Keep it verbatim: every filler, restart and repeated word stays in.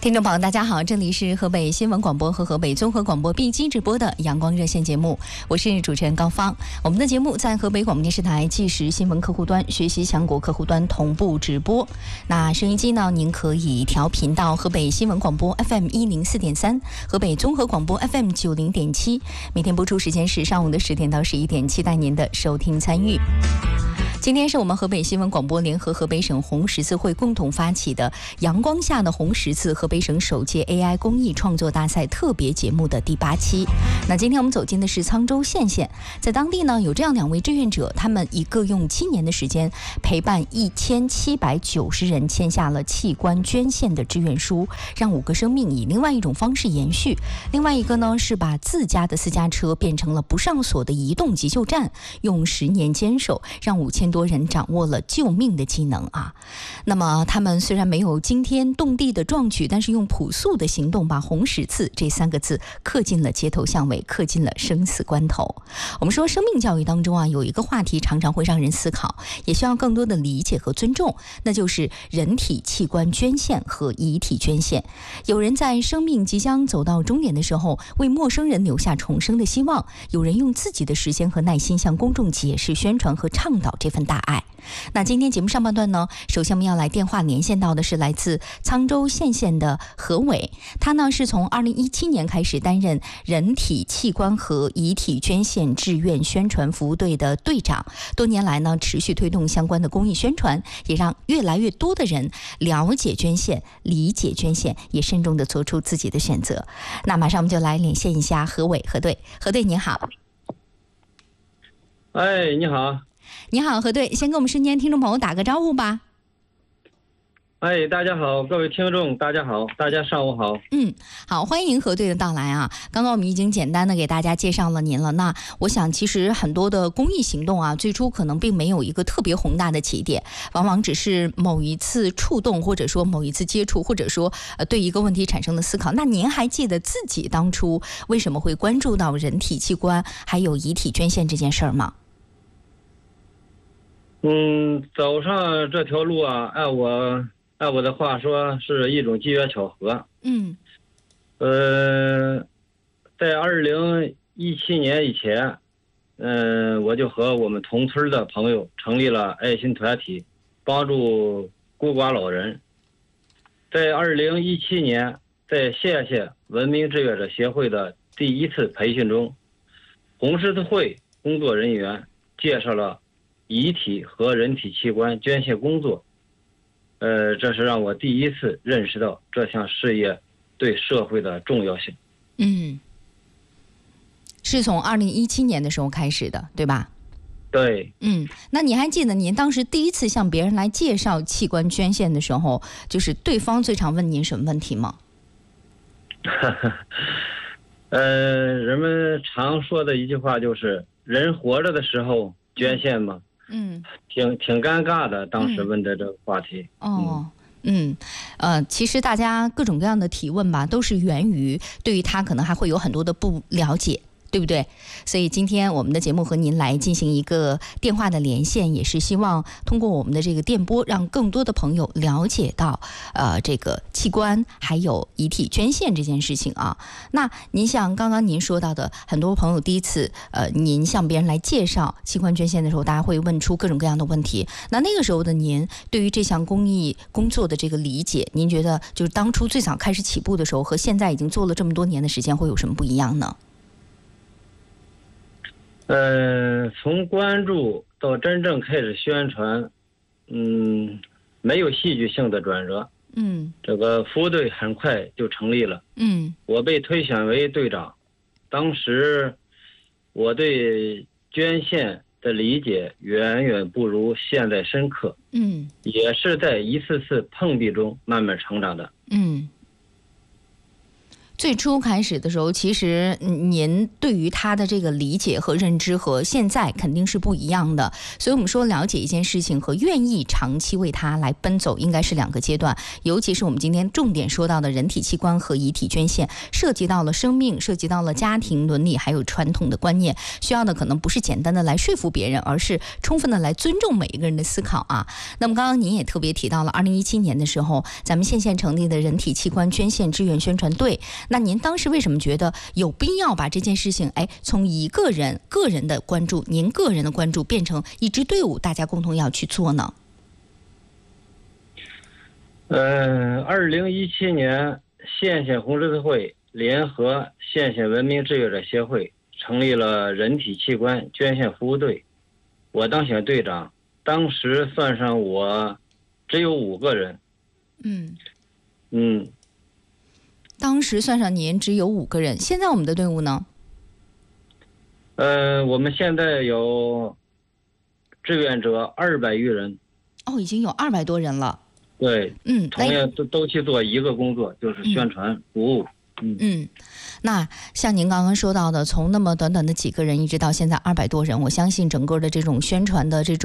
听众朋友大家好，这里是河北新闻广播和河北综合广播并机直播的阳光热线节目，我是主持人高芳。我们的节目在河北广播电视台即时新闻客户端、学习强国客户端同步直播。那收音机呢，您可以调频到河北新闻广播 F M 一零四点三，河北综合广播 F M 九零点七，每天播出时间是上午的十点到十一点，期待您的收听参与。今天是我们河北新闻广播联合河北省红十字会共同发起的阳光下的红十字河北省首届 A I 公益创作大赛特别节目的第八期。那今天我们走进的是沧州县县，在当地呢有这样两位志愿者，他们一个用七年的时间陪伴一千七百九十人签下了器官捐献的志愿书，让五个生命以另外一种方式延续。另外一个呢是把自家的私家车变成了不上锁的移动急救站，用十年坚守，让五千多人掌握了救命的技能啊。那么他们虽然没有惊天动地的壮举，但是用朴素的行动把红十字这三个字刻进了街头巷尾，刻进了生死关头。我们说生命教育当中啊，有一个话题常常会让人思考，也需要更多的理解和尊重，那就是人体器官捐献和遗体捐献。有人在生命即将走到终点的时候，为陌生人留下重生的希望，有人用自己的时间和耐心向公众解释、宣传和倡导这份大爱。那今天节目上半段呢，首先我们要来电话连线到的是来自沧州县县的何伟，他呢是从二零一七年开始担任人体器官和遗体捐献志愿宣传服务队的队长，多年来呢持续推动相关的公益宣传，也让越来越多的人了解捐献、理解捐献，也慎重地做出自己的选择。那马上我们就来连线一下何伟何队。何队您好。 哎，你好。 你好，何队，先跟我们身边听众朋友打个招呼吧。 哎，大家好，各位听众，大家好，大家上午好。 嗯，好，欢迎何队的到来啊！刚刚我们已经简单的给大家介绍了您了。那我想，其实很多的公益行动啊，最初可能并没有一个特别宏大的起点，往往只是某一次触动，或者说某一次接触，或者说呃对一个问题产生的思考。那您还记得自己当初为什么会关注到人体器官还有遗体捐献这件事儿吗？ 嗯，走上这条路啊，按我按我的话说，是一种机缘巧合。 嗯， 呃，在二零一七年以前，嗯、呃，我就和我们同村的朋友成立了爱心团体，帮助孤寡老人。在二零一七年，在县县文明志愿者协会的第一次培训中，红十字会工作人员介绍了遗体和人体器官捐献工作，呃，这是让我第一次认识到这项事业对社会的重要性。 嗯，是从二零一七年的时候开始的，对吧？ 对。 嗯，那你还记得您当时第一次向别人来介绍器官捐献的时候，就是对方最常问您什么问题吗？ 呃，人们常说的一句话就是“人活着的时候捐献吗？” 嗯， 挺挺尴尬的，当时问的这个话题。 嗯、哦，嗯，呃，其实大家各种各样的提问吧，都是源于对于他可能还会有很多的不了解。对不对？所以今天我们的节目和您来进行一个电话的连线，也是希望通过我们的这个电波，让更多的朋友了解到，呃，这个器官还有遗体捐献这件事情啊。那您像刚刚您说到的，很多朋友第一次，呃，您向别人来介绍器官捐献的时候，大家会问出各种各样的问题。那那个时候的您，对于这项公益工作的这个理解，您觉得就是当初最早开始起步的时候，和现在已经做了这么多年的时间，会有什么不一样呢？ 呃，从关注到真正开始宣传，嗯，没有戏剧性的转折。 嗯， 这个服务队很快就成立了。 嗯， 我被推选为队长。当时我对捐献的理解远远不如现在深刻。 嗯， 也是在一次次碰壁中慢慢成长的。 嗯。 最初开始的时候，其实您对于他的这个理解和认知和现在肯定是不一样的，所以我们说了解一件事情和愿意长期为它来奔走应该是两个阶段，尤其是我们今天重点说到的人体器官和遗体捐献，涉及到了生命，涉及到了家庭伦理还有传统的观念，需要的可能不是简单的来说服别人，而是充分的来尊重每一个人的思考啊。那么刚刚您也特别提到了二零一七年的时候，咱们县县成立的人体器官捐献支援宣传队，那您当时为什么觉得有必要把这件事情，哎，从一个人个人的关注，您个人的关注变成一支队伍，大家共同要去做呢？ 呃，二零一七年，县县红十字会联合县县文明志愿者协会成立了人体器官捐献服务队，我当选队长。当时算上我，只有五个人。 嗯嗯。 当时算上您只有五个人，现在我们的队伍呢？ 呃，我们现在有志愿者二百余人。 哦，已经有二百多人了。 对， 嗯， 同样都都去做一个工作，就是宣传服务。 嗯嗯，那像您刚刚说到的，从那么短短的几个人一直到现在二百多人，我相信整个的这种宣传的这种